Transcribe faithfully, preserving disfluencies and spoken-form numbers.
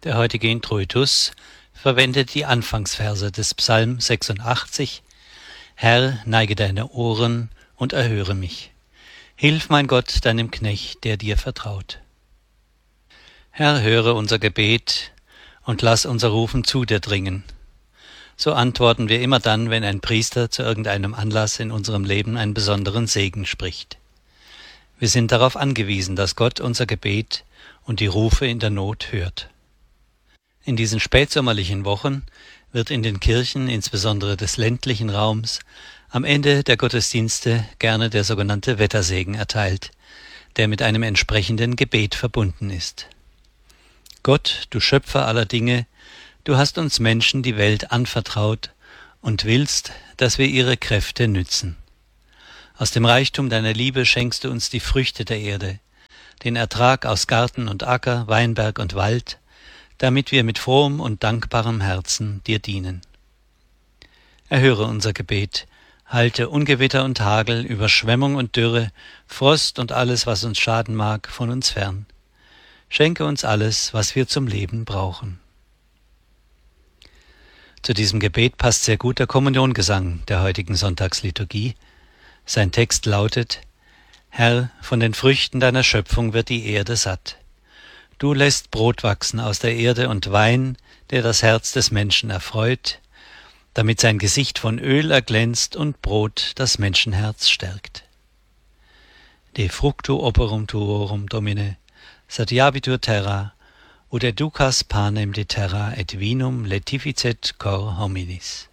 Der heutige Introitus verwendet die Anfangsverse des Psalm sechsundachtzig. Herr, neige deine Ohren und erhöre mich. Hilf, mein Gott, deinem Knecht, der dir vertraut. Herr, höre unser Gebet und lass unser Rufen zu dir dringen. So antworten wir immer dann, wenn ein Priester zu irgendeinem Anlass in unserem Leben einen besonderen Segen spricht. Wir sind darauf angewiesen, dass Gott unser Gebet und die Rufe in der Not hört. In diesen spätsommerlichen Wochen wird in den Kirchen, insbesondere des ländlichen Raums, am Ende der Gottesdienste gerne der sogenannte Wettersegen erteilt, der mit einem entsprechenden Gebet verbunden ist. Gott, du Schöpfer aller Dinge, du hast uns Menschen die Welt anvertraut und willst, dass wir ihre Kräfte nützen. Aus dem Reichtum deiner Liebe schenkst du uns die Früchte der Erde, den Ertrag aus Garten und Acker, Weinberg und Wald, damit wir mit frohem und dankbarem Herzen dir dienen. Erhöre unser Gebet, halte Ungewitter und Hagel, Überschwemmung und Dürre, Frost und alles, was uns schaden mag, von uns fern. Schenke uns alles, was wir zum Leben brauchen. Zu diesem Gebet passt sehr gut der Kommuniongesang der heutigen Sonntagsliturgie. Sein Text lautet: Herr, von den Früchten deiner Schöpfung wird die Erde satt. Du lässt Brot wachsen aus der Erde und Wein, der das Herz des Menschen erfreut, damit sein Gesicht von Öl erglänzt und Brot das Menschenherz stärkt. De fructu operum tuorum, Domine, satiabitur terra, ut educas panem de terra et vinum letificet cor hominis.